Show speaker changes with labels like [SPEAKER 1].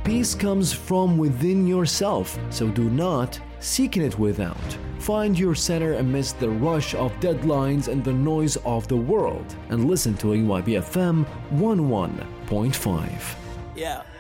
[SPEAKER 1] Peace comes from within yourself, so do not seek it without. Find your center amidst the rush of deadlines and the noise of the world, and listen to AYB FM 11.5.
[SPEAKER 2] Yeah.